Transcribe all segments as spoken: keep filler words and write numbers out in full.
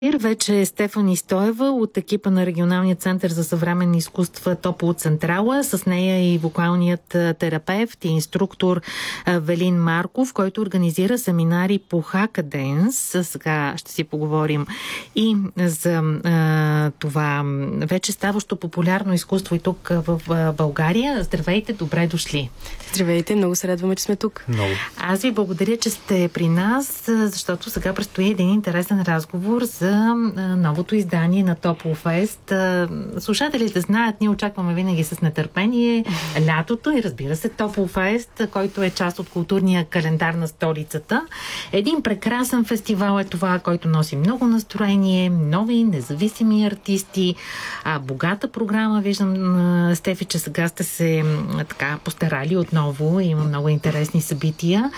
Вече е Стефани Стоева от екипа на Регионалния център за съвременни изкуства Тополо-Централа. С нея и вокалният терапевт и инструктор Велин Марков, който организира семинари по Хакаденс. Сега ще си поговорим и за а, това вече ставащо популярно изкуство и тук в България. Здравейте, добре дошли. Здравейте, много се радваме, че сме тук. Много. Аз ви благодаря, че сте при нас, защото сега предстои един интересен разговор за новото издание на Топлофест. Слушателите знаят, ние очакваме винаги с нетърпение лятото и разбира се Топлофест, който е част от културния календар на столицата. Един прекрасен фестивал е това, който носи много настроение, нови независими артисти, а, богата програма. Виждам, Стефи, че сега сте се така постарали отново. Има много интересни събития,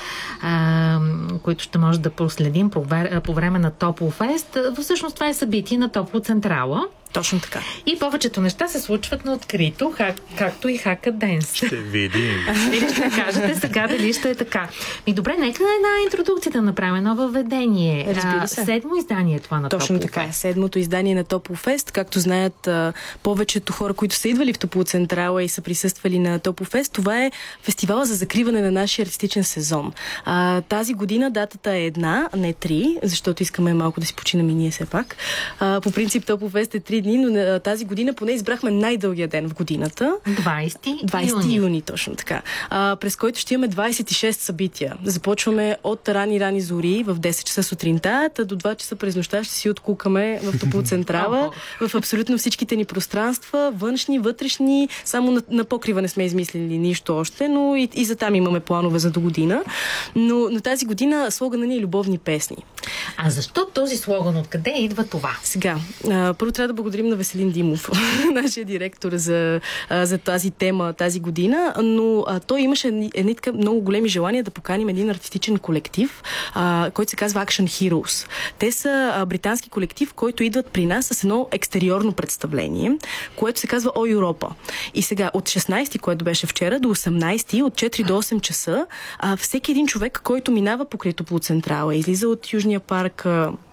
а, които ще може да проследим по, по време на Топлофест. Всъщност това е събитие на Топло-Централа. Точно така. И повечето неща се случват на открито, хак, както и Хакаденс. Ще видим. Или ще кажете сега дали ще е така. И добре, нека една интродукция да направим, едно въведение. Разбира се. Седмо издание е това на Точно Топлофест. така. Седмото издание на Топлофест. Както знаят а, повечето хора, които са идвали в Топло-Централа и са присъствали на Топлофест, това е фестивала за закриване на нашия артистичен сезон. А, тази година датата е една, не три, защото искаме малко да си починем и ние все пак. А, по принцип Топлофест е три дни, но тази година поне избрахме най-дългия ден в годината. двайсети двайсети юни, точно така. А, през който ще имаме двайсет и шест събития. Започваме от рани-рани зори в десет часа сутринта, та до два часа през нощта ще си откукаме в Топло-Централа, в абсолютно всичките ни пространства, външни, вътрешни, само на, на покрива не сме измислили нищо още, но и, и за там имаме планове за до година. Но, но тази година слогана ни е любовни песни. А защо този слоган? Откъде идва това? Сега, а, първо трябва да благодарим на Веселин Димов, нашия директор, за, а, за тази тема тази година, но а, той имаше едни така много големи желания да поканим един артистичен колектив, а, който се казва Action Heroes. Те са а, британски колектив, който идват при нас с едно екстериорно представление, което се казва О Европа. И сега от шестнайсети, което беше вчера, до осемнайсети, от четири до осем часа, а, всеки един човек, който минава покрай Топло-Централа, излиза от Южния парк,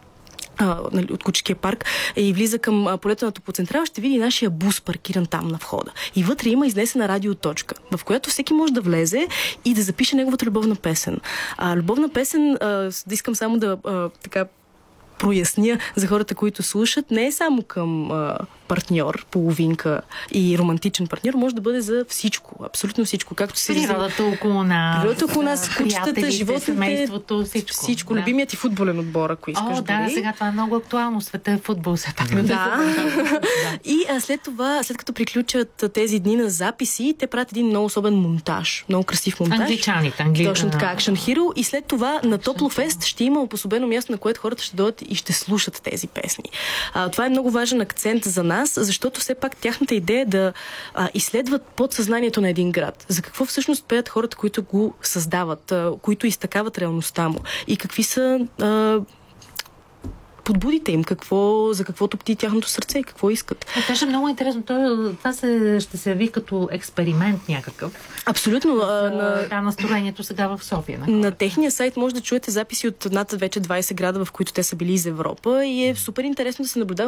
от Кучешкия парк и влиза към полето на Топло-Централа, ще види нашия бус паркиран там на входа. И вътре има изнесена радиоточка, в която всеки може да влезе и да запише неговата любовна песен. А, любовна песен, а, искам само да а, така проясня за хората, които слушат, не е само към а, партньор, половинка и романтичен партньор, може да бъде за всичко, абсолютно всичко. Както се Природата около нас. Природата около нас, кучетата, животните, семейството, всичко. Всичко. Да. Любимият и футболен отбор, ако искаш. О, да, дори. сега това е много актуално. Света е футбол, все пак. Да. да. И а, след това, след като приключат тези дни на записи, те правят един много особен монтаж. Много красив монтаж. Англичаните. Англи... Точно така, Action Hero. И след това на Топлофест ще има обособено място, на което хората ще дойдат и ще слушат тези песни. А, това е много важен акцент за нас, защото все пак тяхната идея е да а, изследват подсъзнанието на един град. За какво всъщност пеят хората, които го създават, а, които изтъкават реалността му. И какви са а, подбудите им, какво, за какво топти тяхното сърце и какво искат. Това ще е много интересно. Това се, ще се яви като експеримент някакъв. Абсолютно. А, на... Да, настроението сега в София. На, на техния сайт може да чуете записи от над вече двайсет града, в които те са били из Европа и е супер интересно да се наблюдава